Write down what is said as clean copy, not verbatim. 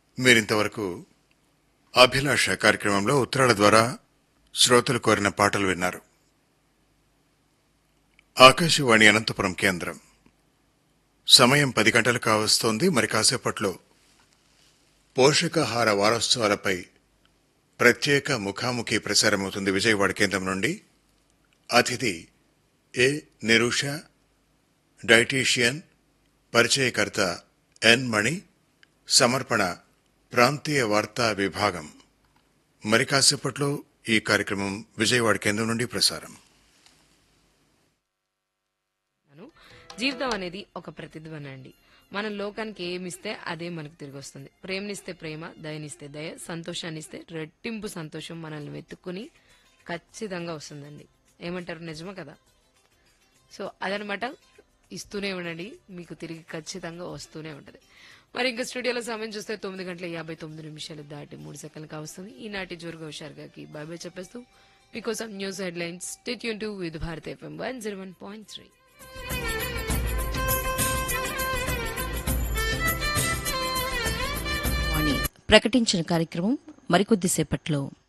మీరింతవరకు అభిలాష కార్యక్రమంలో ఉత్తరాల ద్వారా శ్రోతలు కోరిన పాటలు విన్నారు. ఆకాశవాణి అనంతపురం కేంద్రం. సమయం 10 గంటలు కావస్తోంది. మరి కాసేపట్లో పోషకాహార వారోత్సవాలపై ప్రత్యేక ముఖాముఖి ప్రసారమవుతుంది విజయవాడ కేంద్రం నుండి. అతిథి ఏ నిరూష, డైటీషియన్, పరిచయకర్త ఎన్ మణి, సమర్పణ ప్రాంతీయ వార్తా విభాగం. మరి కాసేపట్లో ఈ కార్యక్రమం విజయవాడ కేంద్రం నుండి ప్రసారం. జీవితం అనేది ఒక ప్రతిధ్వని అండి. మనం లోకానికి ఏమిస్తే అదే మనకు తిరిగి వస్తుంది. ప్రేమనిస్తే ప్రేమ, దయనిస్తే దయ, సంతోషాన్నిస్తే రెట్టింపు సంతోషం మనల్ని వెతుక్కుని ఖచ్చితంగా వస్తుందండి. ఏమంటారు? నిజమే కదా? సో అదనమాట, ఇస్తూనే ఉండండి, మీకు తిరిగి ఖచ్చితంగా వస్తూనే ఉంటది. మరి ఇంకా స్టూడియోలో సమయం చూస్తే 9:59 దాటి 3 సెకండ్లు కావస్తుంది. ఈనాటి జోరుగా హుషారుగాకి బాయ్ చెప్పేస్తూ మీకోసం news headlines. Stay tune to with Bharat FM 101.3. ప్రకటించిన కార్యక్రమం మరికొద్దిసేపట్లో.